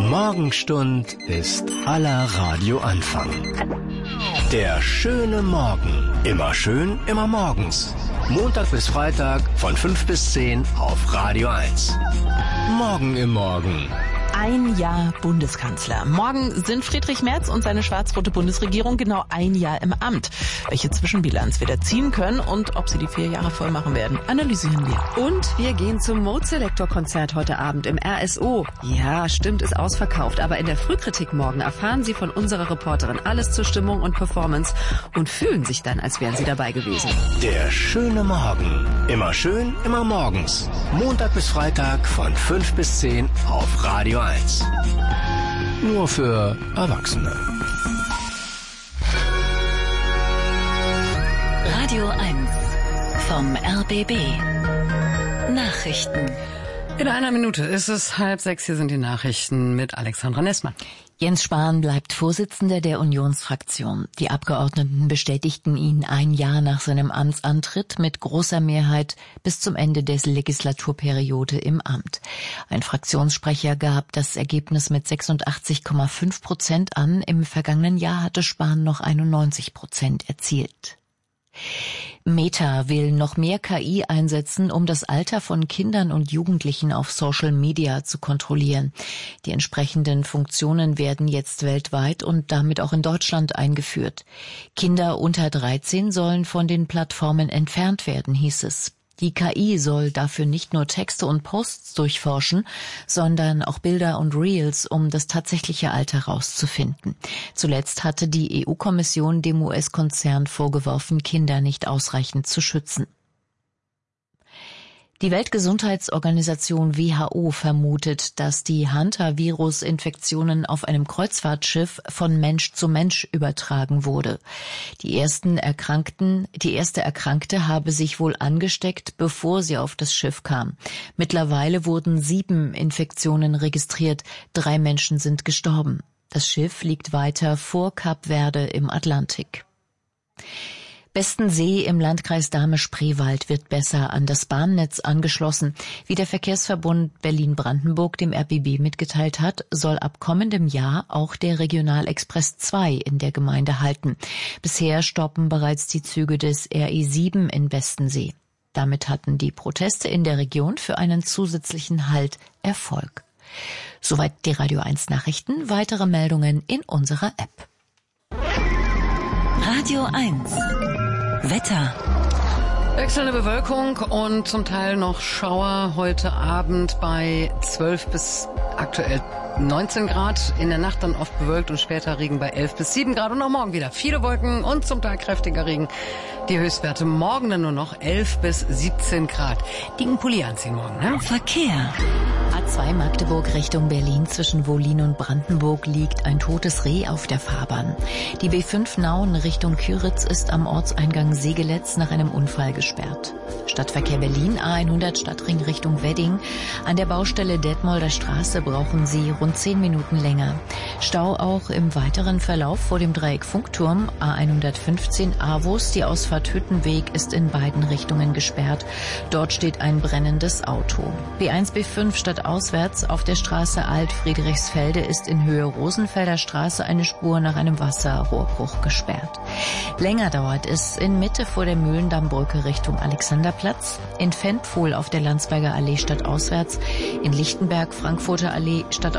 Morgenstund ist aller Radioanfang. Der schöne Morgen. Immer schön, immer morgens. Montag bis Freitag von 5 bis 10 auf Radio 1. Morgen im Morgen. Ein Jahr Bundeskanzler. Morgen sind Friedrich Merz und seine schwarz-rote Bundesregierung genau ein Jahr im Amt. Welche Zwischenbilanz wir da ziehen können und ob sie die 4 Jahre voll machen werden, analysieren wir. Und wir gehen zum Mode Selector Konzert heute Abend im RSO. Ja, stimmt, ist ausverkauft, aber in der Frühkritik morgen erfahren Sie von unserer Reporterin alles zur Stimmung und Performance und fühlen sich dann, als wären Sie dabei gewesen. Der schöne Morgen. Immer schön, immer morgens. Montag bis Freitag von 5 bis 10 auf Radio 1. Nur für Erwachsene. Radio 1 vom RBB. Nachrichten. In einer Minute ist es 5:30. Hier sind die Nachrichten mit Alexandra Nessmann. Jens Spahn bleibt Vorsitzender der Unionsfraktion. Die Abgeordneten bestätigten ihn ein Jahr nach seinem Amtsantritt mit großer Mehrheit bis zum Ende der Legislaturperiode im Amt. Ein Fraktionssprecher gab das Ergebnis mit 86,5% an. Im vergangenen Jahr hatte Spahn noch 91% erzielt. Meta will noch mehr KI einsetzen, um das Alter von Kindern und Jugendlichen auf Social Media zu kontrollieren. Die entsprechenden Funktionen werden jetzt weltweit und damit auch in Deutschland eingeführt. Kinder unter 13 sollen von den Plattformen entfernt werden, hieß es. Die KI soll dafür nicht nur Texte und Posts durchforschen, sondern auch Bilder und Reels, um das tatsächliche Alter herauszufinden. Zuletzt hatte die EU-Kommission dem US-Konzern vorgeworfen, Kinder nicht ausreichend zu schützen. Die Weltgesundheitsorganisation WHO vermutet, dass die Hantavirus-Infektionen auf einem Kreuzfahrtschiff von Mensch zu Mensch übertragen wurde. Die erste Erkrankte habe sich wohl angesteckt, bevor sie auf das Schiff kam. Mittlerweile wurden 7 Infektionen registriert, 3 Menschen sind gestorben. Das Schiff liegt weiter vor Kap Verde im Atlantik. Bestensee im Landkreis Dahme-Spreewald wird besser an das Bahnnetz angeschlossen. Wie der Verkehrsverbund Berlin-Brandenburg dem RBB mitgeteilt hat, soll ab kommendem Jahr auch der Regionalexpress 2 in der Gemeinde halten. Bisher stoppen bereits die Züge des RE7 in Bestensee. Damit hatten die Proteste in der Region für einen zusätzlichen Halt Erfolg. Soweit die Radio 1 Nachrichten. Weitere Meldungen in unserer App. Radio 1 Wetter. Wechselnde Bewölkung und zum Teil noch Schauer heute Abend bei 12 bis aktuell 19 Grad. In der Nacht dann oft bewölkt und später Regen bei 11 bis 7 Grad. Und auch morgen wieder viele Wolken und zum Teil kräftiger Regen. Die Höchstwerte morgen dann nur noch 11 bis 17 Grad. Dicken Pulli anziehen morgen, ne? Verkehr. A2 Magdeburg Richtung Berlin zwischen Wohlin und Brandenburg liegt ein totes Reh auf der Fahrbahn. Die B5 Nauen Richtung Küritz ist am Ortseingang Segeletz nach einem Unfall gesperrt. Stadtverkehr Berlin A100 Stadtring Richtung Wedding. An der Baustelle Detmolder Straße brauchen Sie rund 10 Minuten länger. Stau auch im weiteren Verlauf vor dem Dreieck Funkturm A115 Avus. Die Ausfahrt Hüttenweg ist in beiden Richtungen gesperrt. Dort steht ein brennendes Auto. B1 B5 stadtauswärts auf der Straße Alt-Friedrichsfelde ist in Höhe Rosenfelder Straße eine Spur nach einem Wasserrohrbruch gesperrt. Länger dauert es in Mitte vor der Mühlendammbrücke Richtung Alexanderplatz, in Ventpfohl auf der Landsberger Allee stadtauswärts, in Lichtenberg Frankfurter Allee stadtauswärts